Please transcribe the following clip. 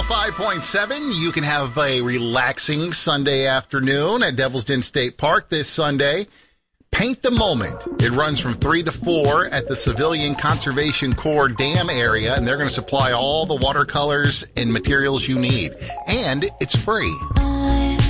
105.7. You can have a relaxing Sunday afternoon at Devil's Den State Park this Sunday. Paint the Moment. It runs from 3 to 4 at the Civilian Conservation Corps Dam area, and they're going to supply all the watercolors and materials you need. And it's free.